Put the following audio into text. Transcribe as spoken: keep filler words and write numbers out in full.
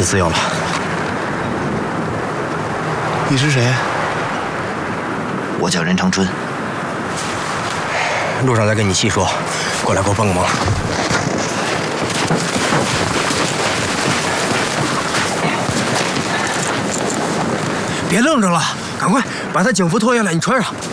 你自由了。 你是谁？ 我叫任长春。 路上再跟你细说。过来，给我帮个忙。别愣着了，赶快把他警服脱下来，你穿上。